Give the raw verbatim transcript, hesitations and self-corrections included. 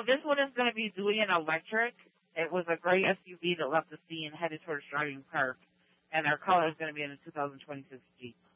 this one is going to be doing an electric. It was a gray S U V that left the scene headed towards Driving Park, and our color is going to be in a two thousand twenty-six Jeep.